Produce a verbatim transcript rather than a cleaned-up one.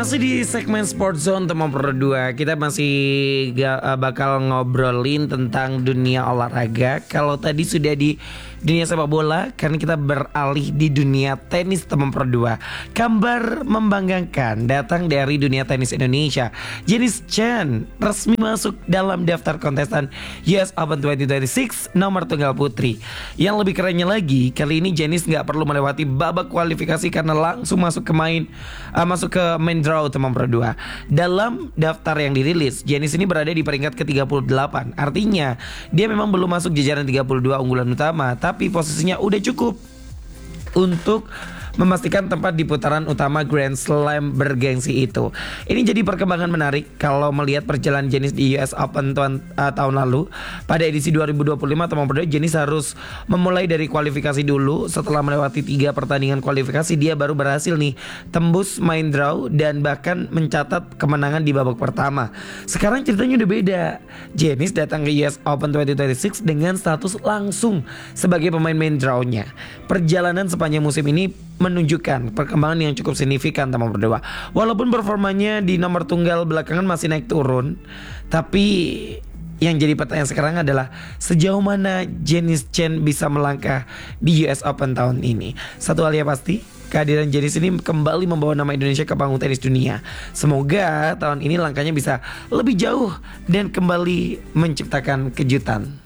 Masih di segmen Sport Zone teman Pro dua. Kita masih ga, uh, bakal ngobrolin tentang dunia olahraga. Kalau tadi sudah di dunia sepak bola, karena kita beralih di dunia tenis teman Pro dua. Kabar membanggakan datang dari dunia tenis Indonesia. Janice Chen resmi masuk dalam daftar kontestan U S Open dua ribu dua puluh enam nomor tunggal putri. Yang lebih kerennya lagi, kali ini Janice nggak perlu melewati babak kualifikasi karena langsung masuk ke main uh, masuk ke main draw teman Pro dua. Dalam daftar yang dirilis, Janice ini berada di peringkat ke tiga puluh delapan. Artinya dia memang belum masuk jajaran tiga puluh dua unggulan utama, tapi posisinya udah cukup untuk memastikan tempat di putaran utama Grand Slam bergengsi itu. Ini jadi perkembangan menarik kalau melihat perjalanan Janice di U S Open tuan, uh, tahun lalu. Pada edisi dua ribu dua puluh lima teman Pro dua, Janice harus memulai dari kualifikasi dulu. Setelah melewati tiga pertandingan kualifikasi, dia baru berhasil nih tembus main draw dan bahkan mencatat kemenangan di babak pertama. Sekarang ceritanya udah beda. Janice datang ke U S Open dua ribu dua puluh enam dengan status langsung sebagai pemain main drawnya. Perjalanan sepanjang musim ini menunjukkan perkembangan yang cukup signifikan teman Pro dua. Walaupun performanya di nomor tunggal belakangan masih naik turun, tapi yang jadi pertanyaan sekarang adalah sejauh mana Janice Chen bisa melangkah di U S Open tahun ini. Satu hal yang pasti, kehadiran Janice ini kembali membawa nama Indonesia ke panggung tenis dunia. Semoga tahun ini langkahnya bisa lebih jauh dan kembali menciptakan kejutan.